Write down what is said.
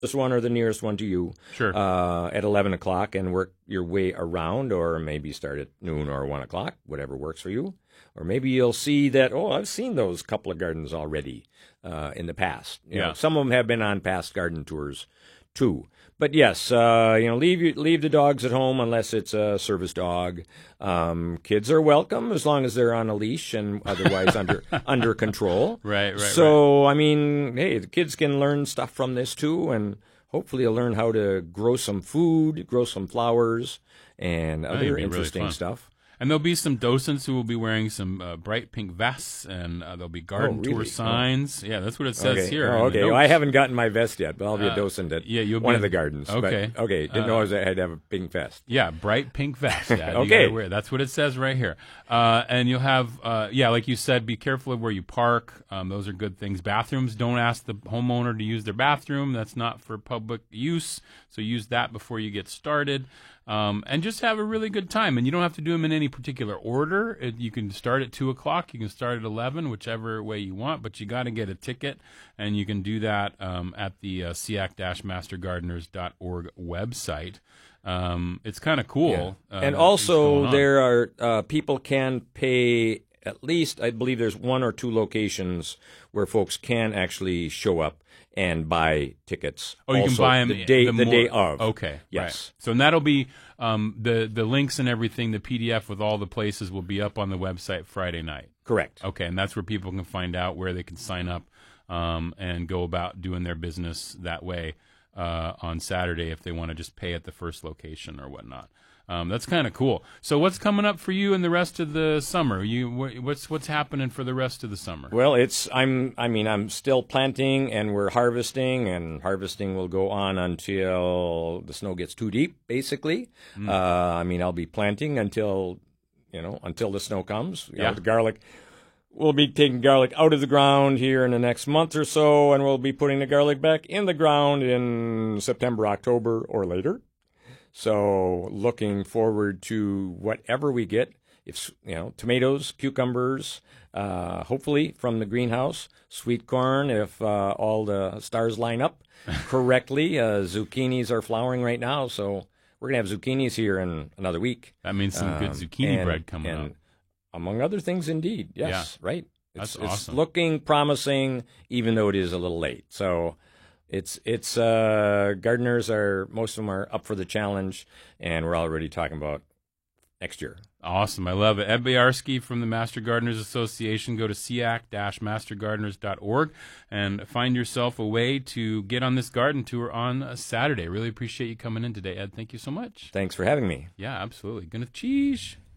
closest one or the nearest one to you Sure. at 11 o'clock and work your way around, or maybe start at noon or 1 o'clock, whatever works for you. Or maybe you'll see that, I've seen those couple of gardens already in the past. You know, some of them have been on past garden tours too. But yes, leave the dogs at home unless it's a service dog. Kids are welcome as long as they're on a leash and otherwise under control. Right. So, I mean, hey, the kids can learn stuff from this too, and hopefully they'll learn how to grow some food, grow some flowers, and other interesting stuff. And there'll be some docents who will be wearing some bright pink vests, and there'll be garden tour signs. Yeah, that's what it says here. Okay. Well, I haven't gotten my vest yet, but I'll be a docent at one of the gardens. Okay. But, didn't know I had to have a pink vest. Yeah, bright pink vest. Dad. Okay. You gotta wear. That's what it says right here. And you'll have, like you said, be careful of where you park. Those are good things. Bathrooms, don't ask the homeowner to use their bathroom. That's not for public use, so use that before you get started. And just have a really good time. And you don't have to do them in any particular order. You can start at 2 o'clock. You can start at 11, whichever way you want. But you got to get a ticket, and you can do that at the SEAC-mastergardeners.org website. It's kind of cool. Yeah. And also, there are people can pay. At least, I believe there's 1 or 2 locations where folks can actually show up and buy tickets. Oh, you can buy them the day of. Okay, yes. Right. So that'll be the links and everything. The PDF with all the places will be up on the website Friday night. Correct. Okay, and that's where people can find out where they can sign up and go about doing their business that way on Saturday if they want to just pay at the first location or whatnot. That's kind of cool. So what's coming up for you in the rest of the summer? What's happening for the rest of the summer? Well, I'm still planting and we're harvesting, and harvesting will go on until the snow gets too deep, basically. I'll be planting until the snow comes. The garlic. We'll be taking garlic out of the ground here in the next month or so, and we'll be putting the garlic back in the ground in September, October, or later. So looking forward to whatever we get. If tomatoes, cucumbers, hopefully from the greenhouse, sweet corn if all the stars line up correctly. Zucchinis are flowering right now, so we're gonna have zucchinis here in another week. That means some good zucchini bread coming up. Among other things, indeed. Yes, yeah. Right. That's awesome. It's looking promising, even though it is a little late. So. It's gardeners most of them are up for the challenge, and we're already talking about next year. Awesome. I love it. Ed Boyarsky from the Master Gardeners Association. Go to SEAC-mastergardeners.org and find yourself a way to get on this garden tour on a Saturday. Really appreciate you coming in today, Ed. Thank you so much. Thanks for having me. Yeah, absolutely. Gonna cheese.